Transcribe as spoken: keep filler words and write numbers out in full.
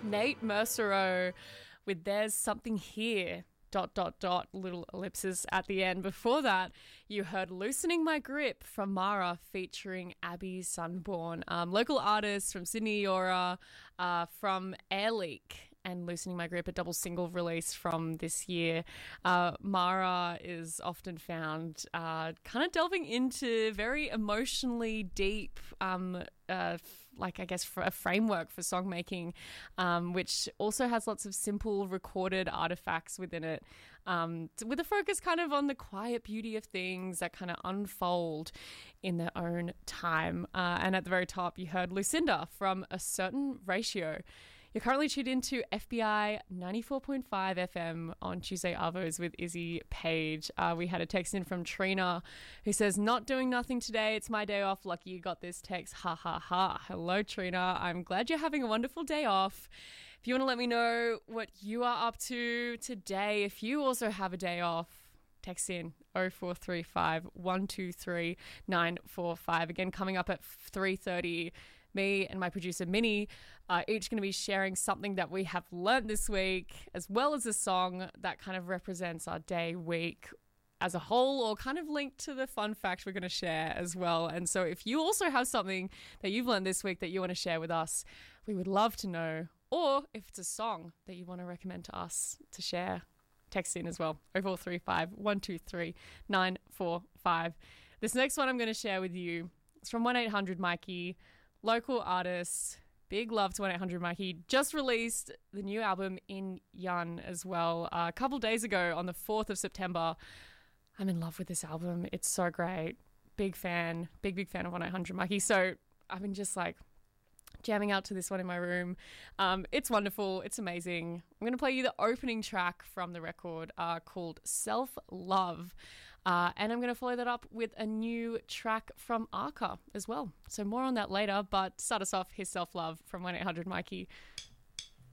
Nate Mercereau with There's Something Here, dot, dot, dot, little ellipses at the end. Before that, you heard Loosening My Grip from Mara featuring Abby Sunborn. Um, local artists from Sydney Eora, uh, from Air Leak, and Loosening My Grip, a double single release from this year. Uh, Mara is often found uh, kind of delving into very emotionally deep, um, uh, f- like I guess for a framework for songmaking, um, which also has lots of simple recorded artifacts within it, um, with a focus kind of on the quiet beauty of things that kind of unfold in their own time. Uh, and at the very top, you heard Lucinda from A Certain Ratio. You're currently tuned into F B I ninety-four point five F M on Tuesday Arvos with Izzy Page. Uh, we had a text in from Trina who says, not doing nothing today. It's my day off. Lucky you got this text. Ha, ha, ha. Hello, Trina. I'm glad you're having a wonderful day off. If you want to let me know what you are up to today, if you also have a day off, text in oh four three five, one two three, nine four five. Again, coming up at three thirty, me and my producer Minnie are each going to be sharing something that we have learnt this week, as well as a song that kind of represents our day, week as a whole, or kind of linked to the fun fact we're going to share as well. And so if you also have something that you've learned this week that you want to share with us, we would love to know. Or if it's a song that you want to recommend to us to share, text in as well, oh four three five, one two three, nine four five. This next one I'm going to share with you is from one eight hundred Mikey, local artist. Big love to one eight hundred Mikey. Just released the new album In Yun as well uh, a couple days ago on the fourth of September. I'm in love with this album. It's so great. Big fan, big, big fan of one eight hundred Mikey. So I've been just like jamming out to this one in my room. Um, it's wonderful. It's amazing. I'm going to play you the opening track from the record uh, called Self Love. Uh, and I'm going to follow that up with a new track from Arca as well. So more on that later, but start us off, here's Self Love from one eight hundred Mikey.